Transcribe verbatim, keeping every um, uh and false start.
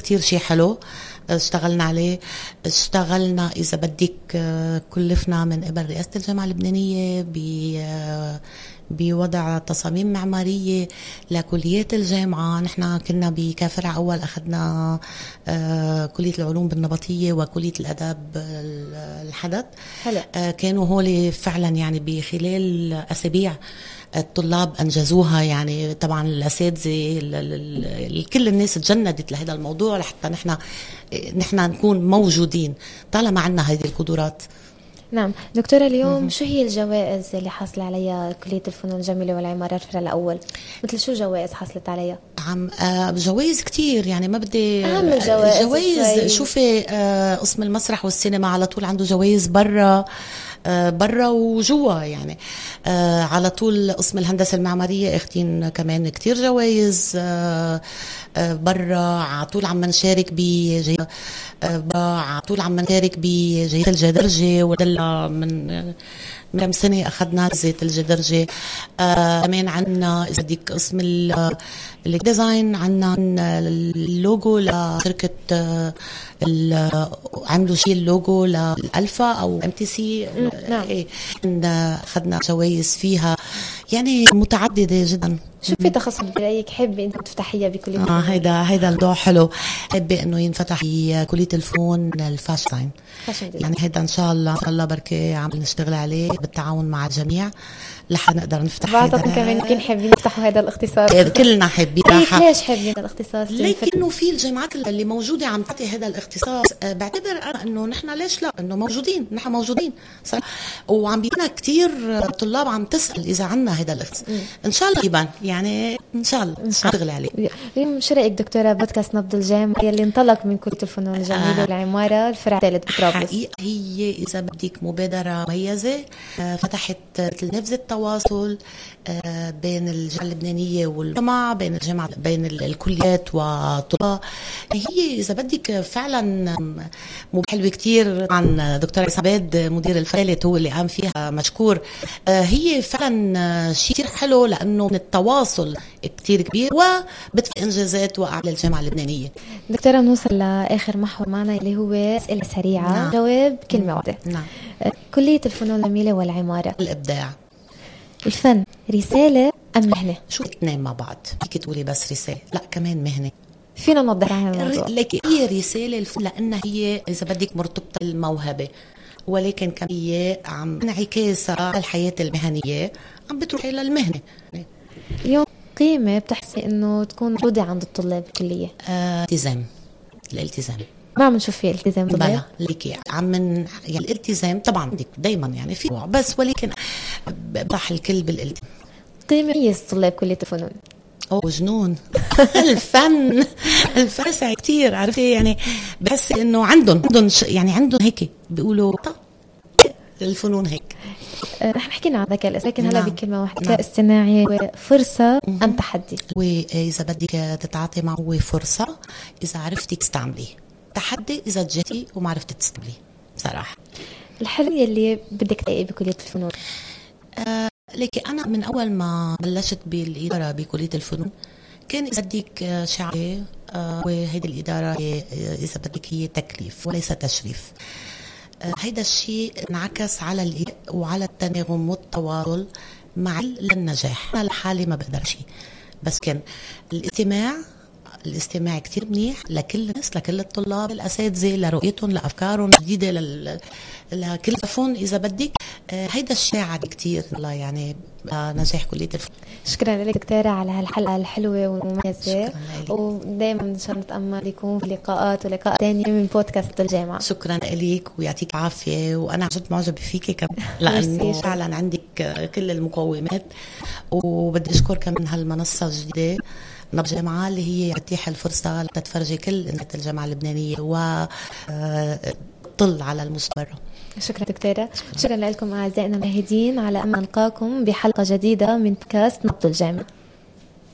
كتير شيء حلو اشتغلنا عليه. اشتغلنا إذا بدك كلفنا من قبل رئاسة الجامعة اللبنانية ب بوضع تصاميم معمارية لكليات الجامعة. نحن كنا بكافرع أول أخذنا كلية العلوم بالنبطية وكلية الأداب الحدث. كانوا هولي فعلا يعني بخلال أسابيع الطلاب أنجزوها. يعني طبعا الأساتذة كل الناس تجندت لهذا الموضوع لحتى نحن نحن نكون موجودين طالما عنا هذه القدرات. نعم دكتورة، اليوم م- شو هي الجوائز اللي حصل عليها كلية الفنون الجميلة والعمارة الفرع الأول؟ مثل شو جوائز حصلت عليها؟ عم آه جوائز كتير، يعني ما بدي أهم الجوائز. جوائز شوفي آه قسم المسرح والسينما على طول عنده جوائز برا آه برا وجوا. يعني آه على طول قسم الهندسة المعمارية اخدين كمان كتير جوائز آه آه برا. على طول عم نشارك بجي على طول عم نشارك بجائزة الجدرجة ودلة من من كم سنة أخذنا جائزة الجدرجة. آه كمان عنا إذا بدك قسم الديزاين، عنا اللوجو لشركة آه عملوا شيء اللوجو للألفا أو ام تي سي. نعم. أخذنا جوائز فيها يعني متعددة جدا. شو في تخصص برأيك حابة أنت تفتحيها بكلية الفنون؟ آه هيدا هيدا الموضوع حلو. حابة إنه ينفتح بكلية الفنون الفاشن. يعني هيدا إن شاء الله إن شاء الله بركة عم نشتغل عليه بالتعاون مع الجميع لحد نقدر نفتح. بعضكم كمان يمكن حابين يفتحوا هذا الاختصاص. كلنا حابين. ليش حابين الاختصاص؟ لكنه في الجامعات اللي موجودة عم تعطي هذا الاختصاص. بعتبر أنا إنه نحن ليش لا، إنه موجودين، نحن موجودين وعم بينا كتير طلاب عم تسأل إذا عنا هذا الاختصاص. إن شاء الله يبان، يعني إن شاء الله نشتغل عليه. اليوم شو رأيك دكتورة بودكاست نبض الجامعة اللي انطلق من كلية الفنون الجميلة والعمارة الفرع الثالث بطرابلس؟ حقيقة هي إذا بدك مبادرة مميزة فتحت نافذة التواصل بين الجامعة اللبنانية والجامعة، بين الجامعة بين الكليات والطلاب. هي إذا بدك فعلا حلوة كتير. عن دكتور عباد مدير الفعاليات هو اللي قام فيها مشكور. هي فعلا شيء كتير حلو لأنه من التواصل كتير كبير وبتفق إنجازات وأعمال الجامعة اللبنانية. دكتورة نوصل لآخر محور معنا اللي هو أسئلة سريعة. نعم. جواب كلمة واحدة. نعم. كلية الفنون الجميلة والعمارة. الإبداع. الفن رسالة أم مهنة؟ شو الاثنين مع بعض؟ فيك تقولي بس رسالة؟ لا كمان مهنة. فينا نوضح عن الموضوع؟ لكن هي رسالة الفن لأنها هي إذا بدك مرتبطة بالموهبة، ولكن كم هي عم انعكاسها على الحياة المهنية عم بتروح إلى المهنة. اليوم قيمة بتحسي إنه تكون موجودة عند الطلاب بالكلية؟ التزام. آه الالتزام ما عم نشوف فيه التزام بلا ليكي عم من يعني الالتزام طبعا بدك دايما يعني في بس ولكن بضح الكل بالالتزام. قيمة يميز طلاب كلية الفنون؟ أو جنون الفن الفن كتير عارفة، يعني بحس إنه عندهم عندهم يعني عندهم هيك بيقولوا الفنون هيك. رح نحكي عن ذكاء الاصطناعي لكن هلا بكلمة واحدة. الذكاء الاصطناعي فرصة أم تحدي؟ وإذا بدك تتعاطي معه هو فرصة إذا عرفتي تستعمليه، تحدي إذا جيتي وما عرفتي تستعمليه بصراحة. الحلم يلي بدك تلاقيه بكلية الفنون؟ آه لكن أنا من أول ما بلشت بالإدارة بكلية الفنون كان إذا بدك شعبي آه وهيدي الإدارة إذا بدك هي تكليف وليس تشريف. آه هيدا الشيء انعكس على الإدارة وعلى التناغم والتواصل مع للنجاح. أنا لحالي ما بقدر شيء، بس كان الاستماع الاستماع كتير منيح لكل الناس، لكل الطلاب، الأساتذة، لرؤيتهم، لأفكارهم جديدة، لل... لكل فون إذا بدك. آه هيدا الشيء عاد كتير الله يعني نجاح كلية الفنون. شكرا لك دكتورة على هالحلقة الحلوة والمميزة، ودائما إن شاء الله نتأمل يكون في لقاءات ولقاء تاني من بودكاست الجامعة. شكرا لك ويعطيك عافية، وأنا جد معجبة فيكي كمان لأنه فعلا عندك كل المقومات، وبدي أشكر كمان هالمنصة الجديدة نبض الجامعة اللي هي تتيح الفرصة لتتفرجي كل إنجازات الجامعة اللبنانية وتطل على المستوى. شكرا دكتورة. شكرا لكم أعزائنا المشاهدين، على أن نلقاكم بحلقة جديدة من بودكاست نبض الجامعة.